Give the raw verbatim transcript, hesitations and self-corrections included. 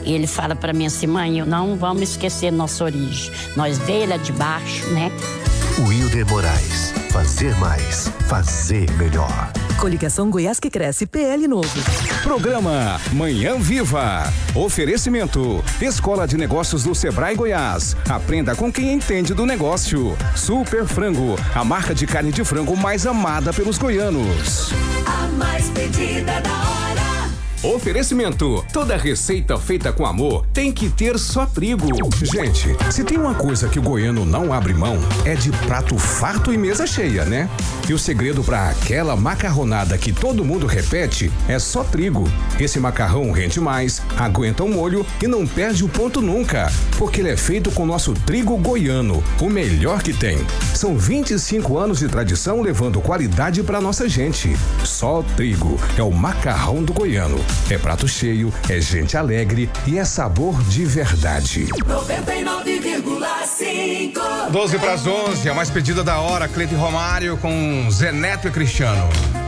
ele fala pra mim assim: mãe, não vamos esquecer nossa origem. Nós veio lá de baixo, né? Wilder Moraes. Fazer mais. Fazer melhor. Coligação Goiás que Cresce, P L novo. Programa Manhã Viva. Oferecimento: Escola de Negócios do Sebrae Goiás. Aprenda com quem entende do negócio. Super Frango, a marca de carne de frango mais amada pelos goianos. A mais pedida da hora. Oferecimento: toda receita feita com amor tem que ter só trigo. Gente, se tem uma coisa que o goiano não abre mão, é de prato farto e mesa cheia, né? E o segredo para aquela macarronada que todo mundo repete é só trigo. Esse macarrão rende mais, aguenta o molho e não perde o ponto nunca, porque ele é feito com nosso trigo goiano, o melhor que tem. São vinte e cinco anos de tradição levando qualidade para nossa gente. Só trigo é o macarrão do goiano. É prato cheio, é gente alegre e é sabor de verdade. noventa e nove vírgula cinco. doze para as onze, a mais pedida da hora, Cleide Romário com Zé Neto e Cristiano.